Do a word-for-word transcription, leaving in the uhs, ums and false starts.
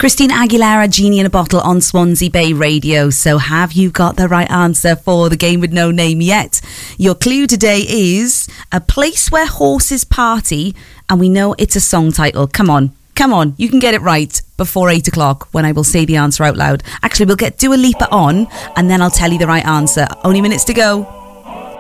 Christina Aguilera, Genie in a Bottle on Swansea Bay Radio. So have you got the right answer for the game with no name yet? Your clue today is a place where horses party, and we know it's a song title. Come on, come on, you can get it right before eight o'clock when I will say the answer out loud. Actually, we'll get Dua Lipa on and then I'll tell you the right answer. Only minutes to go.